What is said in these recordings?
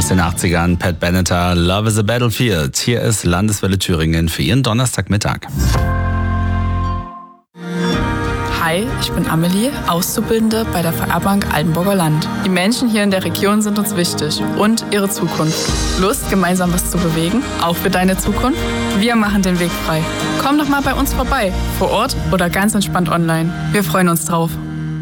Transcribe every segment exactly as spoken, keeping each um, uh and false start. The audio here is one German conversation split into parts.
Aus den achtzigern, Pat Benatar, Love is a Battlefield. Hier ist Landeswelle Thüringen für Ihren Donnerstagmittag. Hi, ich bin Amelie, Auszubildende bei der V R-Bank Altenburger Land. Die Menschen hier in der Region sind uns wichtig und ihre Zukunft. Lust, gemeinsam was zu bewegen? Auch für deine Zukunft? Wir machen den Weg frei. Komm doch mal bei uns vorbei, vor Ort oder ganz entspannt online. Wir freuen uns drauf.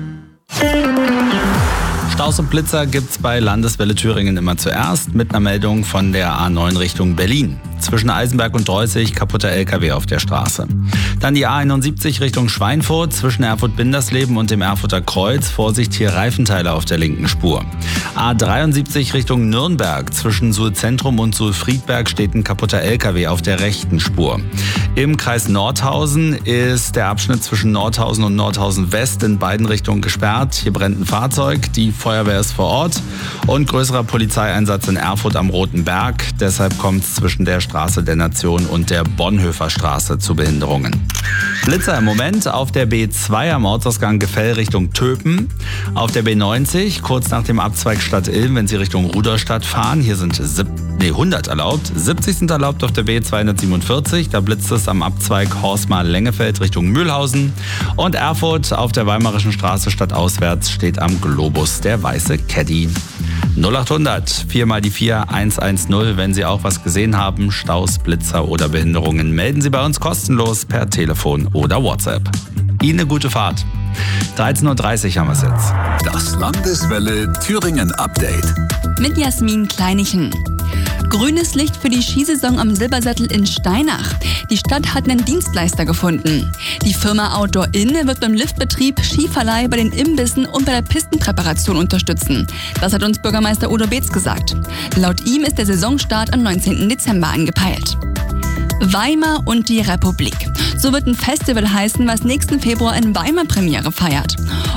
Staus und Blitzer gibt's bei Landeswelle Thüringen immer zuerst mit einer Meldung von der A neun Richtung Berlin. Zwischen Eisenberg und Dreußig kaputter L K W auf der Straße. Dann die A einundsiebzig Richtung Schweinfurt zwischen Erfurt-Bindersleben und dem Erfurter Kreuz. Vorsicht, hier Reifenteile auf der linken Spur. A dreiundsiebzig Richtung Nürnberg zwischen Suhl-Zentrum und Suhl-Friedberg steht ein kaputter L K W auf der rechten Spur. Im Kreis Nordhausen ist der Abschnitt zwischen Nordhausen und Nordhausen West in beiden Richtungen gesperrt. Hier brennt ein Fahrzeug, die Feuerwehr ist vor Ort und größerer Polizeieinsatz in Erfurt am Roten Berg. Deshalb kommt es zwischen der Straße der Nation und der Bonhoeffer Straße zu Behinderungen. Blitzer im Moment auf der B zwei am Ortsausgang Gefell Richtung Töpen, auf der B neunzig kurz nach dem Abzweig Stadt Ilm, wenn Sie Richtung Rudolstadt fahren. Hier sind sieb- nee, hundert erlaubt, siebzig sind erlaubt auf der B zweihundertsiebenundvierzig, da blitzt es am Abzweig Horstmar-Lengefeld Richtung Mühlhausen und Erfurt auf der Weimarischen Straße stadtauswärts steht am Globus der weiße Caddy. null achthundert vier mal die vier eins eins null, wenn Sie auch was gesehen haben, Staus, Blitzer oder Behinderungen, melden Sie bei uns kostenlos per Telefon oder WhatsApp. Ihnen eine gute Fahrt. dreizehn Uhr dreißig haben wir es jetzt. Das Landeswelle Thüringen Update. Mit Jasmin Kleinichen. Grünes Licht für die Skisaison am Silbersattel in Steinach. Die Stadt hat einen Dienstleister gefunden. Die Firma Outdoor Inn wird beim Liftbetrieb, Skiverleih, bei den Imbissen und bei der Pistenpräparation unterstützen. Das hat uns Bürgermeister Udo Beetz gesagt. Laut ihm ist der Saisonstart am neunzehnten Dezember angepeilt. Weimar und die Republik. So wird ein Festival heißen, was nächsten Februar in Weimar Premiere feiert.